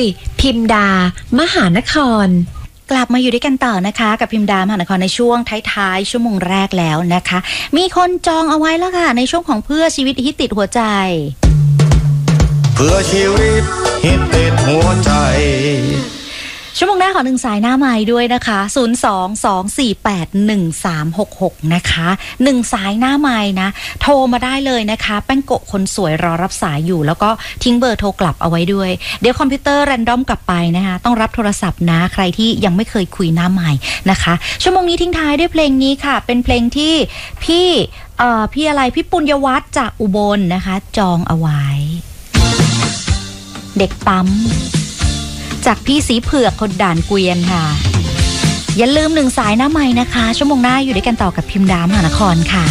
พิมดามหานครกลับมาอยู่ด้วยกันต่อนะคะกับพิมดามหานครในช่วงท้ายๆชั่วโมงแรกแล้วนะคะมีคนจองเอาไว้แล้วค่ะในช่วงของเพื่อชีวิตฮิตติดหัวใจเพื่อชีวิตฮิตติดหัวใจชั่วโมงหน้าขอ1สายหน้าไมค์ด้วยนะคะ022481366นะคะ1สายหน้าไมค์นะโทรมาได้เลยนะคะแป้งโกะคนสวยรอรับสายอยู่แล้วก็ทิ้งเบอร์โทรกลับเอาไว้ด้วยเดี๋ยวคอมพิวเตอร์แรนดอมกลับไปนะคะต้องรับโทรศัพท์นะใครที่ยังไม่เคยคุยหน้าไมค์นะคะชั่วโมงนี้ทิ้งท้ายด้วยเพลงนี้ค่ะเป็นเพลงที่พี่ปุญญวัฒน์จากอุบลนะคะจองเอาไว้เด็กปั๊มจากพี่สีเผือกคนด่านเกวียนค่ะอย่าลืม1สายหน้าไมค์นะคะชั่วโมงหน้าอยู่ด้วยกันต่อกับพิมดามหานครค่ะ